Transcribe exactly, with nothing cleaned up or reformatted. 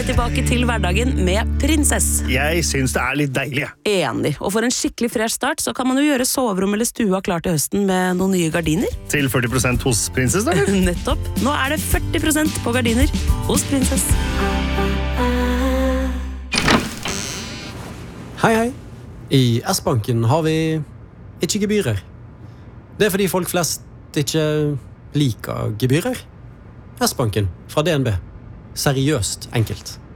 tilbake til hverdagen med Prinsess. Jeg synes det er litt deilig. Enig. Og for en skikkelig fresh start, så kan man jo gjøre soverom eller stua klar til høsten med noen nye gardiner. Til førti prosent hos Prinsess, da? Nettopp. Nå er det førti prosent på gardiner hos Prinsess. Hei, hei. I S-banken har vi ikke gebyrer. Det er fordi folk flest ikke liker gebyrer. S-banken fra D N B. Seriøst enkelt.